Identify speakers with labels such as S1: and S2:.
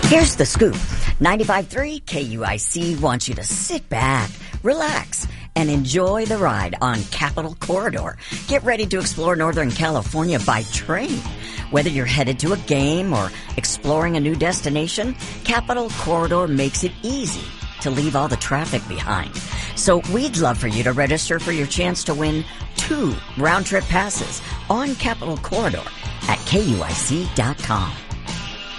S1: Here's the scoop. 95.3 KUIC wants you to sit back, relax, and enjoy the ride on Capitol Corridor. Get ready to explore Northern California by train. Whether you're headed to a game or exploring a new destination, Capitol Corridor makes it easy to leave all the traffic behind. So we'd love for you to register for your chance to win 2 round-trip passes on Capitol Corridor at KUIC.com.